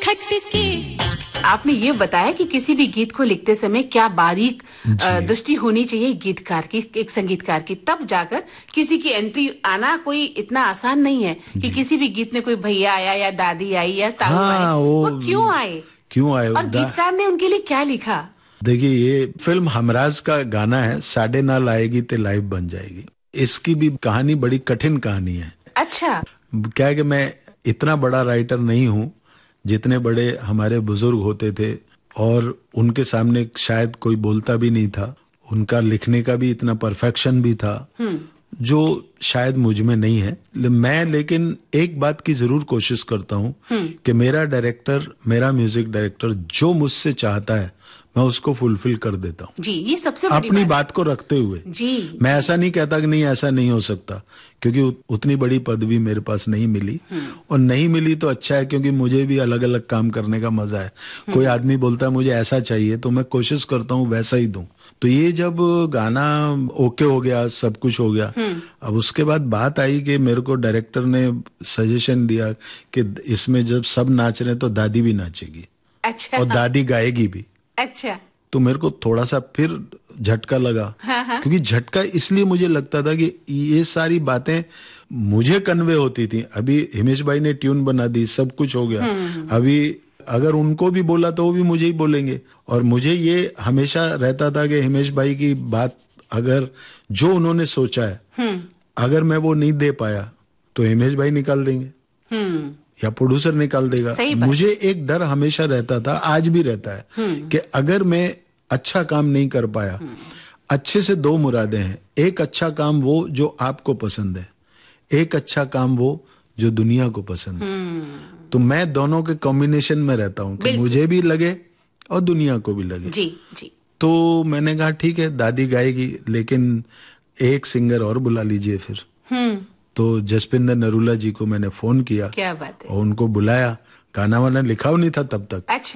खटके। आपने ये बताया कि किसी भी गीत को लिखते समय क्या बारीक दृष्टि होनी चाहिए गीतकार की, एक संगीतकार की, तब जाकर किसी की एंट्री आना कोई इतना आसान नहीं है कि किसी भी गीत में कोई भैया आया या दादी आई या ताऊ आए, वो क्यों आए और गीतकार ने उनके लिए क्या लिखा? देखिए, ये फिल्म हमराज का गाना है, साढ़े नाल आएगी ते लाइव बन जाएगी। इसकी भी कहानी बड़ी कठिन कहानी है। अच्छा। क्या है कि मैं इतना बड़ा राइटर नहीं हूँ जितने बड़े हमारे बुजुर्ग होते थे, और उनके सामने शायद कोई बोलता भी नहीं था। उनका लिखने का भी इतना परफेक्शन भी था जो शायद मुझ में नहीं है। मैं लेकिन एक बात की जरूर कोशिश करता हूँ कि मेरा डायरेक्टर, मेरा म्यूजिक डायरेक्टर जो मुझसे चाहता है मैं उसको फुलफिल कर देता हूँ जी। ये सबसे बड़ी अपनी बात को रखते हुए जी। मैं ऐसा नहीं कहता कि नहीं ऐसा नहीं हो सकता, क्योंकि उतनी बड़ी पदवी मेरे पास नहीं मिली, और नहीं मिली तो अच्छा है, क्योंकि मुझे भी अलग अलग काम करने का मजा है। कोई आदमी बोलता है मुझे ऐसा चाहिए तो मैं कोशिश करता हूँ वैसा ही दूं। तो ये जब गाना ओके हो गया, सब कुछ हो गया, अब उसके बाद बात आई कि मेरे को डायरेक्टर ने सजेशन दिया कि इसमें जब सब नाच रहे तो दादी भी नाचेगी। अच्छा। और दादी गाएगी भी। अच्छा। तो मेरे को थोड़ा सा फिर झटका लगा। क्योंकि झटका इसलिए मुझे लगता था कि ये सारी बातें मुझे कन्वे होती थी। अभी हिमेश भाई ने ट्यून बना दी, सब कुछ हो गया, अभी अगर उनको भी बोला तो वो भी मुझे ही बोलेंगे। और मुझे ये हमेशा रहता था कि हिमेश भाई की बात अगर जो उन्होंने सोचा है अगर मैं वो नहीं दे पाया तो हिमेश भाई निकाल देंगे या प्रोड्यूसर निकाल देगा। मुझे एक डर हमेशा रहता था, आज भी रहता है, कि अगर मैं अच्छा काम नहीं कर पाया। अच्छे से दो मुरादें हैं, एक अच्छा काम वो जो आपको पसंद है, एक अच्छा काम वो जो दुनिया को पसंद है। तो मैं दोनों के कॉम्बिनेशन में रहता हूँ कि मुझे भी लगे और दुनिया को भी लगे। जी जी। तो मैंने कहा ठीक है, दादी गाएगी, लेकिन एक सिंगर और बुला लीजिए फिर। तो जसपिंदर नरूला जी को मैंने फोन किया। क्या बात है। और उनको बुलाया। गाना वाना लिखा नहीं था तब तक। अच्छा।